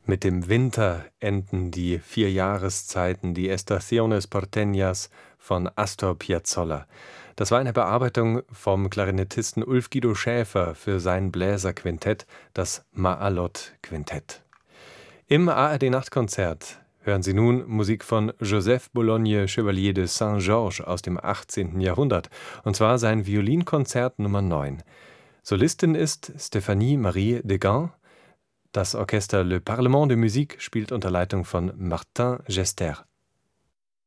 Mit dem Winter enden die 4 Jahreszeiten, die Estaciones Porteñas von Astor Piazzolla. Das war eine Bearbeitung vom Klarinettisten Ulf Guido Schäfer für sein Bläserquintett, das Maalot-Quintett. Im ARD-Nachtkonzert hören Sie nun Musik von Joseph Bologne Chevalier de Saint-Georges aus dem 18. Jahrhundert, und zwar sein Violinkonzert Nummer 9. Solistin ist Stéphanie Marie Degan. Das Orchester Le Parlement de Musique spielt unter Leitung von Martin Gester.